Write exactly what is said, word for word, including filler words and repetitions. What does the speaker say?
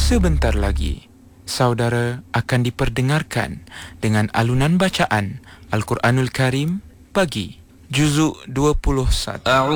Sebentar lagi, saudara akan diperdengarkan dengan alunan bacaan Al-Quranul Karim pagi, juzuk dua puluh satu.